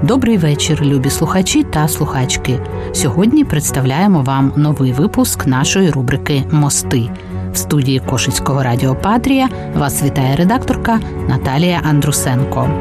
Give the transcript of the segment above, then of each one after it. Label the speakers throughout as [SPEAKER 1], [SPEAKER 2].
[SPEAKER 1] Добрий вечір, любі слухачі та слухачки. Сьогодні представляємо вам новий випуск нашої рубрики «Мости». В студії Кошицького радіо «Патрія» вас вітає редакторка Наталія Андрусенко.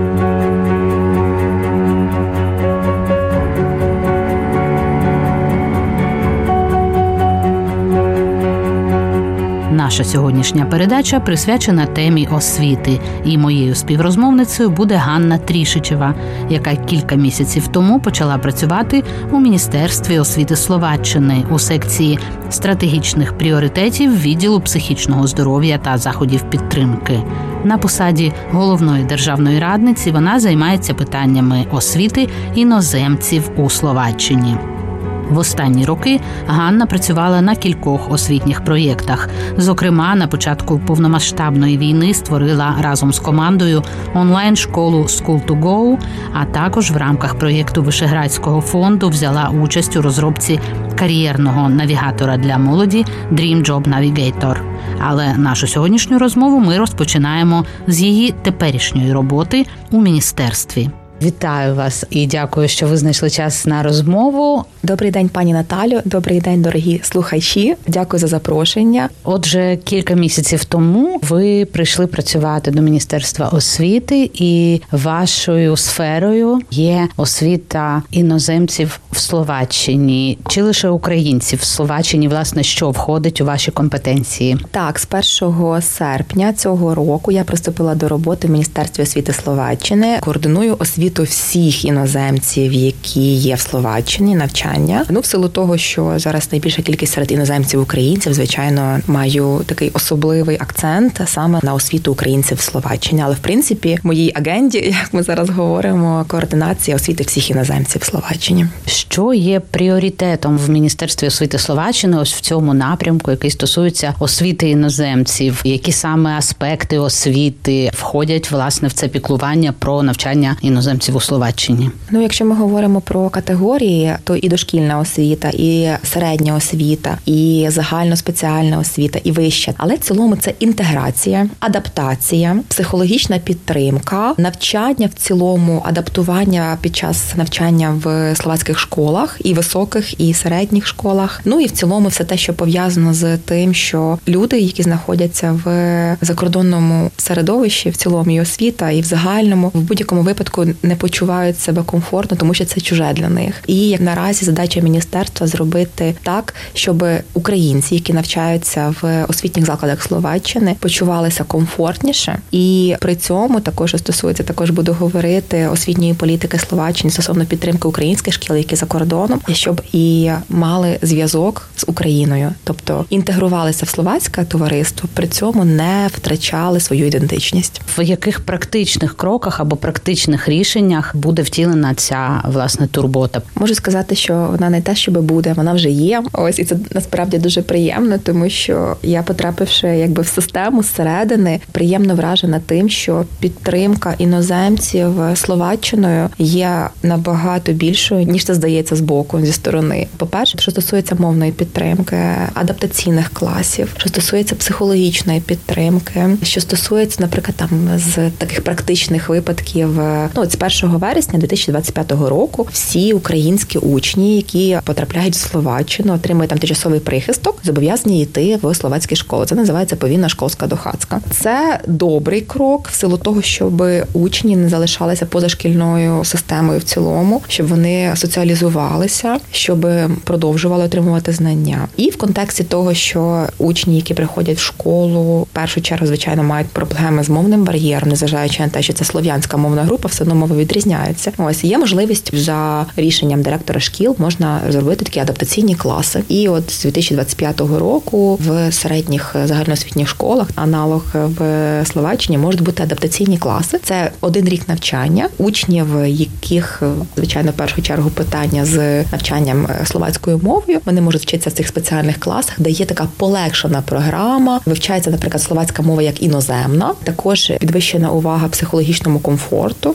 [SPEAKER 1] Наша сьогоднішня передача присвячена темі освіти, і моєю співрозмовницею буде Ганна Трішичева, яка кілька місяців тому почала працювати у Міністерстві освіти Словаччини у секції стратегічних пріоритетів відділу психічного здоров'я та заходів підтримки. На посаді головної державної радниці вона займається питаннями освіти іноземців у Словаччині. В останні роки Ганна працювала на кількох освітніх проєктах. Зокрема, на початку повномасштабної війни створила разом з командою онлайн-школу School to Go, а також в рамках проєкту Вишеградського фонду взяла участь у розробці кар'єрного навігатора для молоді Dream Job Navigator. Але нашу сьогоднішню розмову ми розпочинаємо з її теперішньої роботи у міністерстві. Вітаю вас і дякую, що ви знайшли час на розмову.
[SPEAKER 2] Добрий день, пані Наталю. Добрий день, дорогі слухачі. Дякую за запрошення.
[SPEAKER 1] Отже, кілька місяців тому ви прийшли працювати до Міністерства освіти, і вашою сферою є освіта іноземців в Словаччині. Чи лише українців в Словаччині, власне, що входить у ваші компетенції?
[SPEAKER 2] Так, з 1 серпня цього року я приступила до роботи в Міністерстві освіти Словаччини. Координую освіту всіх іноземців, які є в Словаччині, навчання. В силу того, що зараз найбільша кількість серед іноземців-українців, звичайно, маю такий особливий акцент саме на освіту українців в Словаччині. Але, в принципі, в моїй агенді, як ми зараз говоримо, координація освіти всіх іноземців в Словаччині.
[SPEAKER 1] Що є пріоритетом в Міністерстві освіти Словаччини ось в цьому напрямку, який стосується освіти іноземців? Які саме аспекти освіти входять, власне, в це піклування про навчання іноземців у Словаччині?
[SPEAKER 2] Якщо ми говоримо про категорії, то і дошкільна освіта, і середня освіта, і загально-спеціальна освіта, і вища. Але в цілому це інтеграція, адаптація, психологічна підтримка, навчання в цілому, адаптування під час навчання в словацьких школах, і високих, і середніх школах. І в цілому все те, що пов'язано з тим, що люди, які знаходяться в закордонному середовищі, в цілому і освіта, і в загальному, в будь-якому випадку не почувають себе комфортно, тому що це чуже для них. І як наразі задача міністерства зробити так, щоб українці, які навчаються в освітніх закладах Словаччини, почувалися комфортніше. І при цьому також стосується, буду говорити, освітньої політики Словаччини стосовно підтримки українських шкіл, які за кордоном, щоб і мали зв'язок з Україною, тобто інтегрувалися в словацьке товариство, при цьому не втрачали свою ідентичність.
[SPEAKER 1] В яких практичних кроках або практичних рішеннях буде втілена ця, власне, турбота?
[SPEAKER 2] Можу сказати, що вона не те, щоб буде, вона вже є. І це насправді дуже приємно, тому що я, потрапивши в систему зсередини, приємно вражена тим, що підтримка іноземців Словаччиною є набагато більшою, ніж це здається збоку, зі сторони. По-перше, що стосується мовної підтримки, адаптаційних класів, що стосується психологічної підтримки, що стосується, наприклад, з таких практичних випадків, з 1 вересня 2025 року всі українські учні, які потрапляють в Словаччину, отримують там тимчасовий прихисток, зобов'язані йти в словацькі школи. Це називається повільна школьська доходка. Це добрий крок в силу того, щоб учні не залишалися позашкільною системою в цілому, щоб вони соціалізувалися, щоб продовжували отримувати знання. І в контексті того, що учні, які приходять в школу, в першу чергу, звичайно, мають проблеми з мовним бар'єром, незважаючи на те, що це слов'янська мовна група, все одно мови відрізняються. Є можливість за рішенням директора шкіл можна зробити такі адаптаційні класи. І з 2025 року в середніх загальноосвітніх школах, аналог в Словаччині, можуть бути адаптаційні класи. Це 1 рік навчання учнів, яких, звичайно, в першу чергу питання з навчанням словацькою мовою. Вони можуть вчитися в цих спеціальних класах, де є така полегшена програма. Вивчається, наприклад, словацька мова як іноземна. Також підвищена увага психологічному комфорту. Нещодавно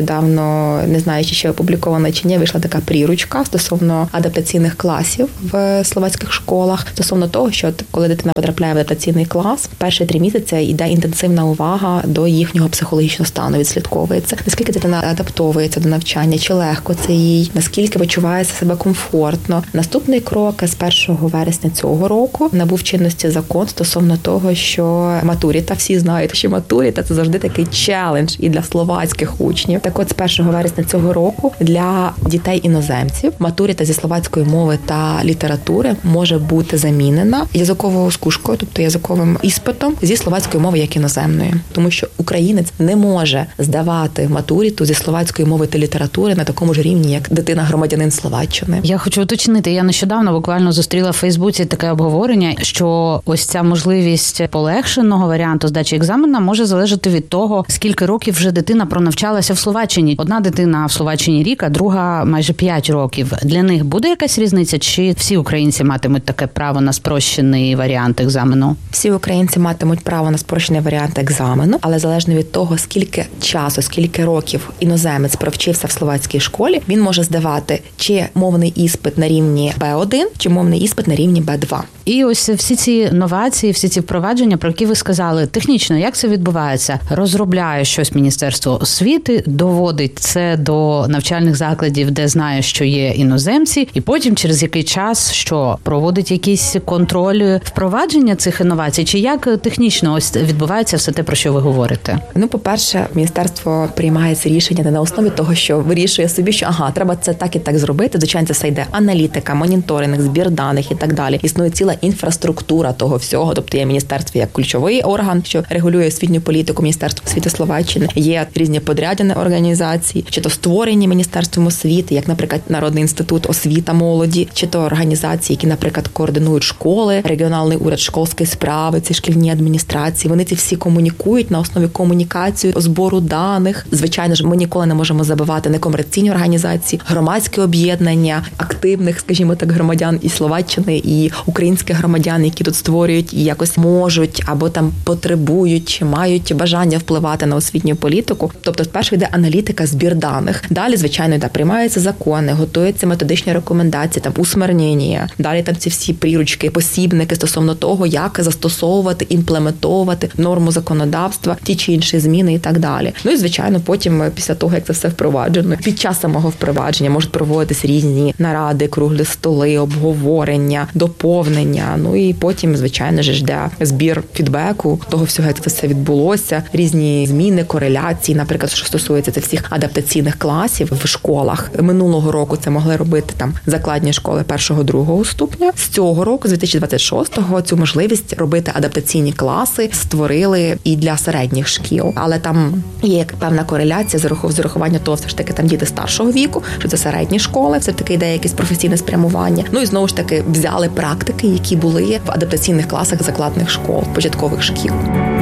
[SPEAKER 2] нещодавно, не знаю, чи ще опублікована чи ні, вийшла така пріручка стосовно адаптаційних класів в словацьких школах, стосовно того, що коли дитина потрапляє в адаптаційний клас, перші 3 місяці йде інтенсивна увага до їхнього психологічного стану, відслідковується. Наскільки дитина адаптовується до навчання, чи легко це їй, наскільки почуває себе комфортно. Наступний крок з 1 вересня цього року набув чинності закон стосовно того, що матуріта, всі знають, що матуріта – це завжди такий челендж і для словацьких учнів. Так от, з 1 вересня цього року для дітей-іноземців матуріта зі словацької мови та літератури може бути замінена язиковою скушкою, тобто язиковим іспитом зі словацької мови як іноземної. Тому що українець не може здавати матуріту зі словацької мови та літератури на такому ж рівні, як дитина-громадянин Словаччини.
[SPEAKER 1] Я хочу уточнити, я нещодавно буквально зустріла в Фейсбуці таке обговорення, що ось ця можливість полегшеного варіанту здачі екзамена може залежати від того, скільки років вже дитина пронавчалася в Словаччині. Одна дитина в Словаччині рік, а друга майже 5 років. Для них буде якась різниця, чи всі українці матимуть таке право на спрощений варіант екзамену?
[SPEAKER 2] Всі українці матимуть право на спрощений варіант екзамену, але залежно від того, скільки часу, скільки років іноземець провчився в словацькій школі, він може здавати чи мовний іспит на рівні B1, чи мовний іспит на рівні B2.
[SPEAKER 1] І ось всі ці новації, всі ці впровадження, про які ви сказали, технічно, як це відбувається? Розробляє щось Міністерство освіти, доводить це до навчальних закладів, де знає, що є іноземці, і потім через який час, що проводить якийсь контроль впровадження цих інновацій, чи як технічно ось відбувається все те, про що ви говорите?
[SPEAKER 2] Ну, по-перше, міністерство приймає це рішення не на основі того, що вирішує собі, що треба це так і так зробити. Звичайно, це все йде аналітика, моніторинг, збір даних і так далі. Існує ціла інфраструктура того всього, тобто є міністерство як ключовий орган, що регулює освітню політику, Міністерство освіти Словаччини, є різні подрядні організації, чи то створені Міністерством освіти, як, наприклад, Народний інститут освіта молоді, чи то організації, які, наприклад, координують школи, регіональний уряд школьської справи, ці шкільні адміністрації. Вони ці всі комунікують на основі комунікації, збору даних. Звичайно ж, ми ніколи не можемо забувати некомерційні організації, громадські об'єднання, активних, скажімо так, громадян і Словаччини, і українських громадян, які тут створюють і якось можуть або там потребують чи мають бажання впливати на освітню політику. Тобто, спершу йде аналітика, збір даних. Далі, звичайно, приймаються закони, готуються методичні рекомендації, там усмирнення. Далі там ці всі пріручки, посібники стосовно того, як застосовувати, імплементовувати норму законодавства, ті чи інші зміни і так далі. Ну і, звичайно, потім, після того, як це все впроваджено, під час самого впровадження можуть проводитись різні наради, круглі столи, обговорення, доповнення. Ну і потім, звичайно ж, йде збір фідбеку того всього, як це все відбулося, різні зміни, кореляції, наприклад, що стосується цих всіх адаптаційних класів в школах. Минулого року це могли робити там закладні школи 1-2 ступеня. З цього року, з 2026-го, цю можливість робити адаптаційні класи створили і для середніх шкіл. Але там є певна кореляція з урахуванням того, все ж таки там діти старшого віку, що це середні школи, все таки йде якесь професійне спрямування. Ну і знову ж таки взяли практики, які були в адаптаційних класах закладних школ, початкових шкіл.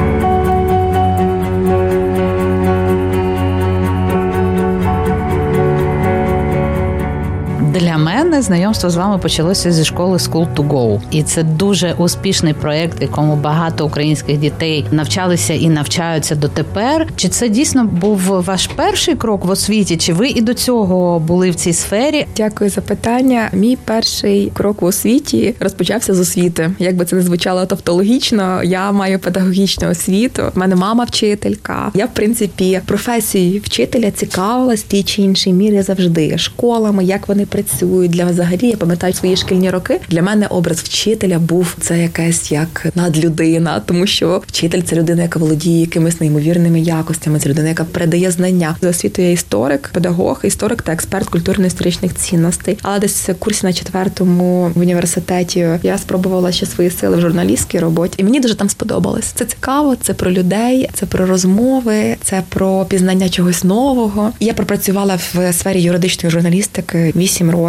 [SPEAKER 1] Для мене знайомство з вами почалося зі школи School to Go. І це дуже успішний проєкт, якому багато українських дітей навчалися і навчаються дотепер. Чи це дійсно був ваш перший крок в освіті, чи ви і до цього були в цій сфері?
[SPEAKER 2] Дякую за питання. Мій перший крок в освіті розпочався з освіти. Як би це не звучало тавтологічно, я маю педагогічну освіту. У мене мама вчителька. Я, в принципі, професією вчителя цікавилась в тій чи іншій мірі завжди. Школами, як вони працюють. Взагалі, я пам'ятаю свої шкільні роки. Для мене образ вчителя був це якась як надлюдина, тому що вчитель – це людина, яка володіє якимись неймовірними якостями, це людина, яка передає знання. За освітою я історик, педагог, історик та експерт культурно-історичних цінностей. Але десь в курсі на 4-му в університеті я спробувала ще свої сили в журналістській роботі. І мені дуже там сподобалось. Це цікаво, це про людей, це про розмови, це про пізнання чогось нового. Я пропрацювала в сфері юридичної журналістики 8 років.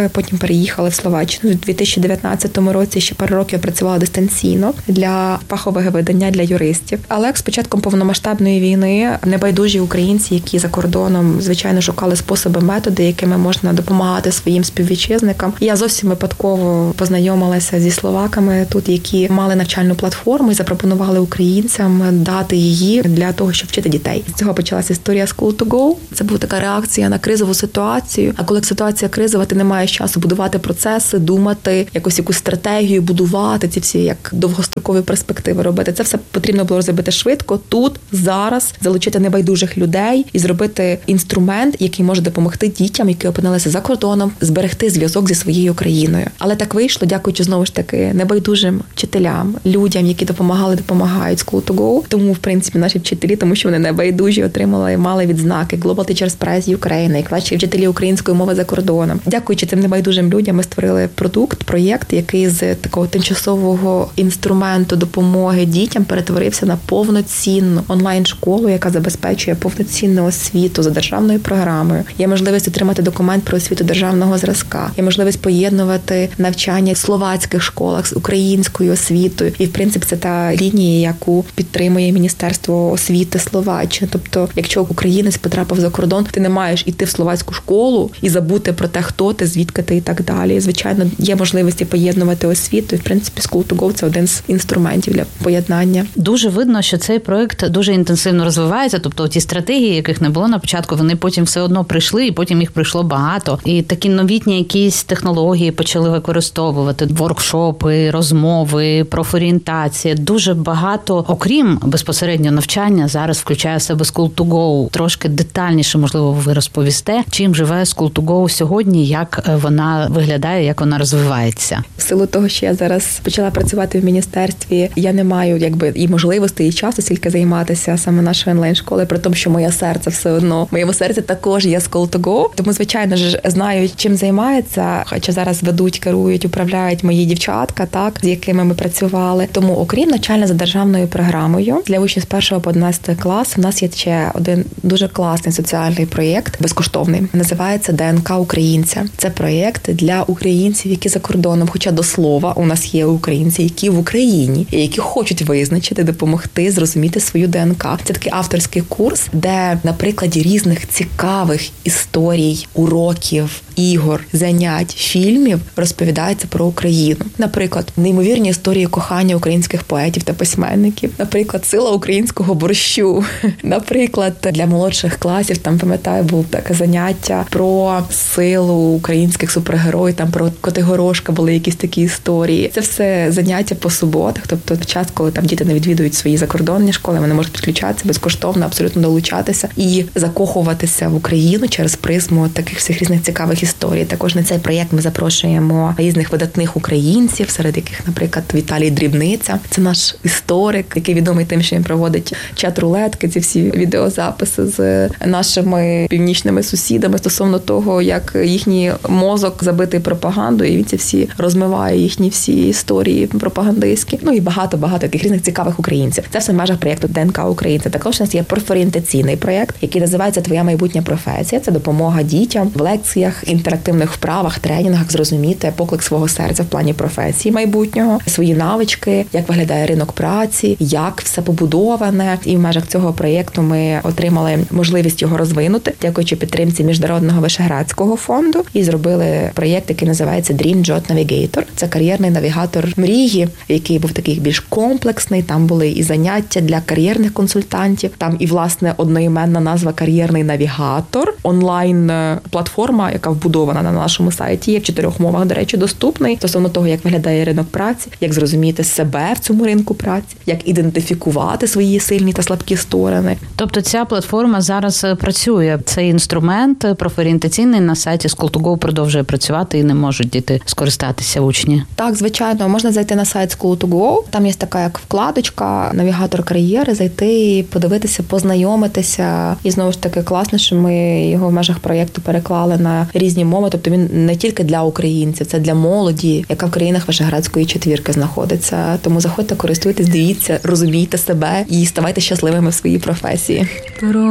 [SPEAKER 2] потім переїхали в Словаччину. У 2019 році ще пару років працювала дистанційно для фахового видання для юристів. Але з початком повномасштабної війни небайдужі українці, які за кордоном, звичайно, шукали способи, методи, якими можна допомагати своїм співвітчизникам. Я зовсім випадково познайомилася зі словаками тут, які мали навчальну платформу і запропонували українцям дати її для того, щоб вчити дітей. З цього почалася історія School to Go. Це була така реакція на кризову ситуацію. А коли ситуація кризова, ти не маєш часу будувати процеси, думати, якусь стратегію будувати, ці всі як довгострокові перспективи робити. Це все потрібно було зробити швидко, тут, зараз, залучити небайдужих людей і зробити інструмент, який може допомогти дітям, які опинилися за кордоном, зберегти зв'язок зі своєю країною. Але так вийшло, дякуючи знову ж таки небайдужим вчителям, людям, які допомагають School to Go. Тому, в принципі, наші вчителі, тому що вони небайдужі, мали відзнаки Global Teachers Prize України, найкращі вчителі української мови за кордоном. Дякуючи цим небайдужим людям, ми створили проєкт, який з такого тимчасового інструменту допомоги дітям перетворився на повноцінну онлайн-школу, яка забезпечує повноцінну освіту за державною програмою. Є можливість отримати документ про освіту державного зразка, є можливість поєднувати навчання в словацьких школах з українською освітою. І, в принципі, це та лінія, яку підтримує Міністерство освіти Словаччини. Тобто, якщо українець потрапив за кордон, ти не маєш іти в словацьку школу і забути про те, хто ти, звідки ти і так далі. Звичайно, є можливості поєднувати освіту. І, в принципі, School to Go – це один з інструментів для поєднання.
[SPEAKER 1] Дуже видно, що цей проект дуже інтенсивно розвивається. Тобто ті стратегії, яких не було на початку, вони потім все одно прийшли, і потім їх прийшло багато. І такі новітні якісь технології почали використовувати. Воркшопи, розмови, профорієнтація. Дуже багато, окрім безпосередньо навчання, зараз включає в себе School to Go. Трошки детальніше, можливо, ви розповісте, чим живе School to Go сьогодні, як вона виглядає, як вона розвивається.
[SPEAKER 2] В силу того, що я зараз почала працювати в міністерстві, я не маю і можливостей, і часу стільки займатися саме нашою онлайн-школою, при тому, що моє серце все одно, в моєму серці також є School to Go. Тому, звичайно ж, знаю, чим займається, хоча зараз ведуть, керують, управляють мої дівчатка, так, з якими ми працювали. Тому, окрім навчання за державною програмою, для учнів з 1 по 11 клас у нас є ще один дуже класний соціальний проєкт, безкоштовний. Називається ДНК українця. Це проєкт для українців, які за кордоном, хоча до слова, у нас є українці, які в Україні, і які хочуть визначити, допомогти, зрозуміти свою ДНК. Це такий авторський курс, де на прикладі різних цікавих історій, уроків, ігор, занять, фільмів розповідається про Україну. Наприклад, неймовірні історії кохання українських поетів та письменників. Наприклад, сила українського борщу. Наприклад, для молодших класів, там, пам'ятаю, було таке заняття про силу українських супергероїв, там про Котигорошка були якісь такі історії. Це все заняття по суботах, тобто час, коли там діти не відвідують свої закордонні школи, вони можуть підключатися безкоштовно, абсолютно долучатися і закохуватися в Україну через призму таких всіх різних цікавих історій. Також на цей проєкт ми запрошуємо різних видатних українців, серед яких, наприклад, Віталій Дрібниця. Це наш історик, який відомий тим, що він проводить чат-рулетки, ці всі відеозаписи з нашими північними сусідами стосовно того, як їхній мозок забитий пропагандою, і він ці всі розмиває їхні всі історії пропагандистські. Ну і багато таких різних цікавих українців. Це все в межах проєкту ДНК українця. Також у нас є профорієнтаційний проєкт, який називається «Твоя майбутня професія». Це допомога дітям в лекціях, інтерактивних вправах, тренінгах зрозуміти поклик свого серця в плані професії майбутнього, свої навички, як виглядає ринок праці, як все побудоване. І в межах цього проєкту ми отримали можливість його розвинути, дякуючи підтримці Міжнародного Вишеградського фонду, і зробили проєкт, який називається Dream Job Navigator. Це кар'єрний навігатор мрії, який був такий більш комплексний. Там були і заняття для кар'єрних консультантів, там і, власне, одноіменна назва «Кар'єрний навігатор», онлайн-платформа, яка вбудована на нашому сайті, є в 4 мовах, до речі, доступний, стосовно того, як виглядає ринок праці, як зрозуміти себе в цьому ринку праці, як ідентифікувати свої сильні та слабкі сторони.
[SPEAKER 1] Тобто ця платформа зараз працює, цей інструмент профорієнтаційний на сайті School to Go продовжує працювати і не можуть діти скористатися учні?
[SPEAKER 2] Так, звичайно, можна зайти на сайт School to Go, там є така як вкладочка «Навігатор кар'єри», зайти і подивитися, познайомитися. І знову ж таки класно, що ми його в межах проєкту переклали на різні мови, тобто він не тільки для українців, це для молоді, яка в країнах Вишеградської четвірки знаходиться. Тому заходьте, користуйтесь, дивіться, розумійте себе і ставайте щасливими в своїй професії.